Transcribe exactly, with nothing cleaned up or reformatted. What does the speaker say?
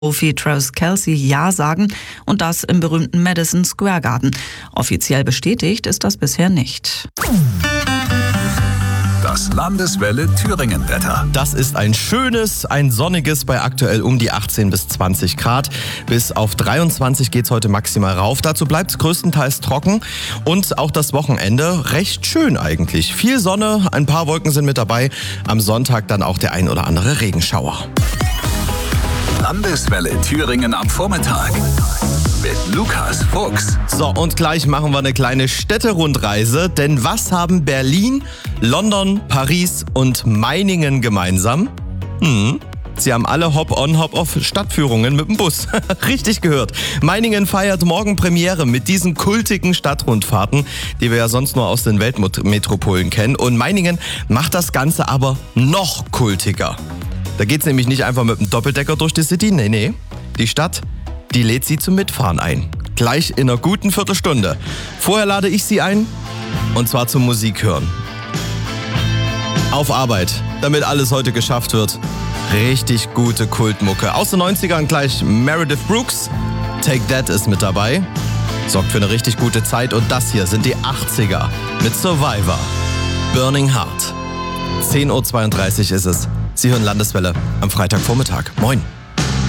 Profi Travis Kelce Ja sagen und das im berühmten Madison Square Garden. Offiziell bestätigt ist das bisher nicht. Das Landeswelle Thüringen-Wetter. Das ist ein schönes, ein sonniges bei aktuell um die achtzehn bis zwanzig Grad. Bis auf dreiundzwanzig geht es heute maximal rauf. Dazu bleibt es größtenteils trocken und auch das Wochenende recht schön eigentlich. Viel Sonne, ein paar Wolken sind mit dabei. Am Sonntag dann auch der ein oder andere Regenschauer. Landeswelle Thüringen am Vormittag mit Lukas Fuchs. So, und gleich machen wir eine kleine Städterundreise, denn was haben Berlin, London, Paris und Meiningen gemeinsam? Hm, sie haben alle Hop-on, Hop-off Stadtführungen mit dem Bus. Richtig gehört. Meiningen feiert morgen Premiere mit diesen kultigen Stadtrundfahrten, die wir ja sonst nur aus den Weltmetropolen kennen. Und Meiningen macht das Ganze aber noch kultiger. Da geht's nämlich nicht einfach mit dem Doppeldecker durch die City, nee, nee. Die Stadt, die lädt Sie zum Mitfahren ein. Gleich in einer guten Viertelstunde. Vorher lade ich Sie ein, und zwar zum Musik hören. Auf Arbeit, damit alles heute geschafft wird. Richtig gute Kultmucke. Aus den neunzigern gleich Meredith Brooks. Take That ist mit dabei. Sorgt für eine richtig gute Zeit. Und das hier sind die achtziger mit Survivor. Burning Heart. zehn Uhr zweiunddreißig ist es. Sie hören Landeswelle am Freitagvormittag. Moin.